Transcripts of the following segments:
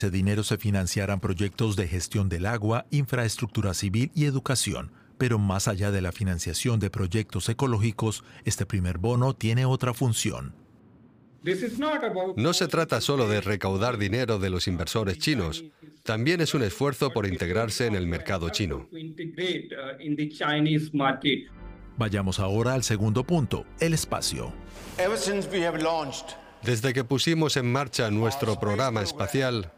Ese dinero se financiarán proyectos de gestión del agua, infraestructura civil y educación. Pero más allá de la financiación de proyectos ecológicos, este primer bono tiene otra función. No se trata solo de recaudar dinero de los inversores chinos, también es un esfuerzo por integrarse en el mercado chino. Vayamos ahora al segundo punto, el espacio. Desde que pusimos en marcha nuestro programa espacial,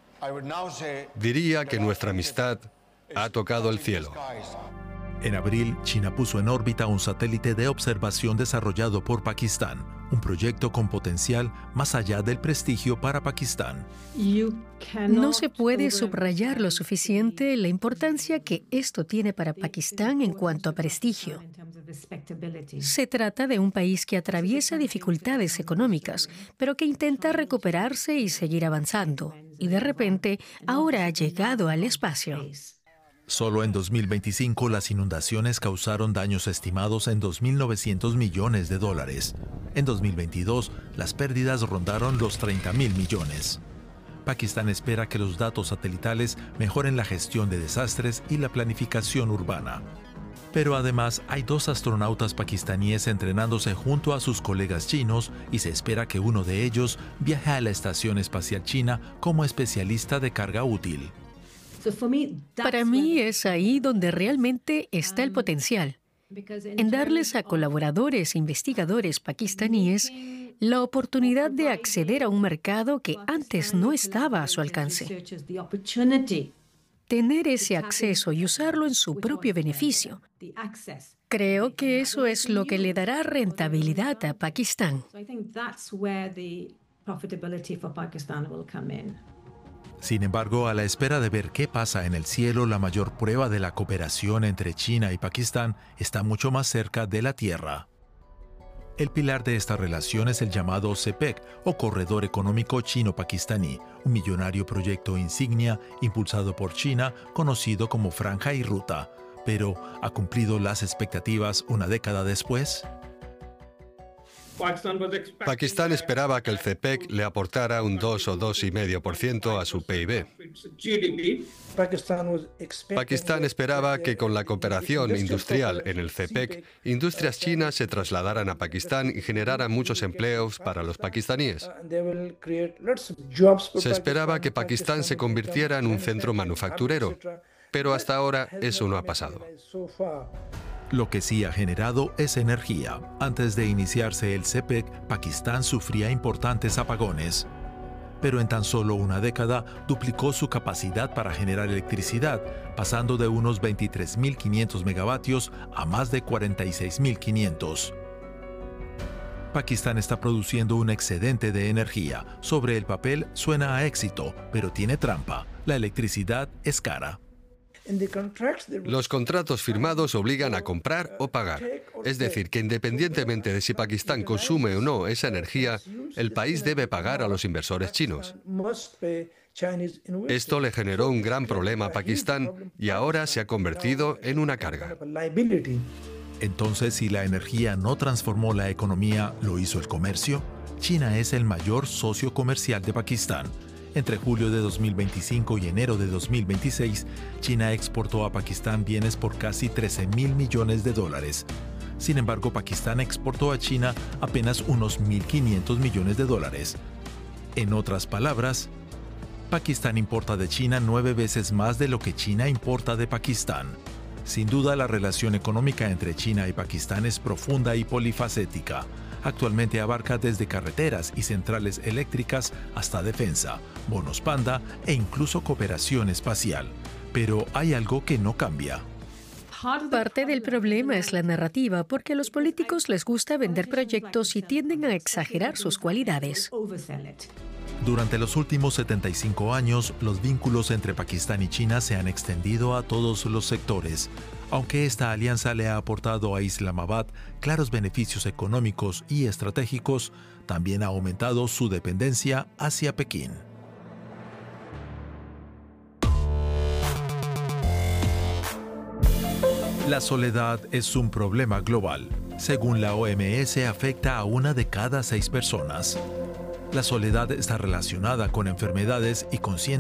diría que nuestra amistad ha tocado el cielo. En abril, China puso en órbita un satélite de observación desarrollado por Pakistán, un proyecto con potencial más allá del prestigio para Pakistán. No se puede subrayar lo suficiente la importancia que esto tiene para Pakistán en cuanto a prestigio. Se trata de un país que atraviesa dificultades económicas, pero que intenta recuperarse y seguir avanzando. Y de repente, ahora ha llegado al espacio. Solo en 2025 las inundaciones causaron daños estimados en 2.900 millones de dólares. En 2022, las pérdidas rondaron los 30.000 millones. Pakistán espera que los datos satelitales mejoren la gestión de desastres y la planificación urbana. Pero además hay 2 astronautas pakistaníes entrenándose junto a sus colegas chinos y se espera que uno de ellos viaje a la Estación Espacial China como especialista de carga útil. Para mí es ahí donde realmente está el potencial, en darles a colaboradores e investigadores pakistaníes la oportunidad de acceder a un mercado que antes no estaba a su alcance. Tener ese acceso y usarlo en su propio beneficio. Creo que eso es lo que le dará rentabilidad a Pakistán. Sin embargo, a la espera de ver qué pasa en el cielo, la mayor prueba de la cooperación entre China y Pakistán está mucho más cerca de la tierra. El pilar de esta relación es el llamado CPEC, o Corredor Económico Chino-Pakistaní, un millonario proyecto insignia impulsado por China, conocido como Franja y Ruta. Pero, ¿ha cumplido las expectativas una década después? Pakistán esperaba que el CPEC le aportara un 2 o 2,5% a su PIB. Pakistán esperaba que con la cooperación industrial en el CPEC, industrias chinas se trasladaran a Pakistán y generaran muchos empleos para los pakistaníes. Se esperaba que Pakistán se convirtiera en un centro manufacturero, pero hasta ahora eso no ha pasado. Lo que sí ha generado es energía. Antes de iniciarse el CPEC, Pakistán sufría importantes apagones. Pero en tan solo una década duplicó su capacidad para generar electricidad, pasando de unos 23.500 megavatios a más de 46.500. Pakistán está produciendo un excedente de energía. Sobre el papel suena a éxito, pero tiene trampa. La electricidad es cara. Los contratos firmados obligan a comprar o pagar. Es decir, que independientemente de si Pakistán consume o no esa energía, el país debe pagar a los inversores chinos. Esto le generó un gran problema a Pakistán y ahora se ha convertido en una carga. Entonces, si la energía no transformó la economía, ¿lo hizo el comercio? China es el mayor socio comercial de Pakistán. Entre julio de 2025 y enero de 2026, China exportó a Pakistán bienes por casi 13.000 millones de dólares. Sin embargo, Pakistán exportó a China apenas unos 1.500 millones de dólares. En otras palabras, Pakistán importa de China 9 veces más de lo que China importa de Pakistán. Sin duda, la relación económica entre China y Pakistán es profunda y polifacética. Actualmente abarca desde carreteras y centrales eléctricas hasta defensa, bonos panda e incluso cooperación espacial. Pero hay algo que no cambia. Parte del problema es la narrativa, porque a los políticos les gusta vender proyectos y tienden a exagerar sus cualidades. Durante los últimos 75 años, los vínculos entre Pakistán y China se han extendido a todos los sectores. Aunque esta alianza le ha aportado a Islamabad claros beneficios económicos y estratégicos, también ha aumentado su dependencia hacia Pekín. La soledad es un problema global. Según la OMS, afecta a 1 de cada 6 personas. La soledad está relacionada con enfermedades y con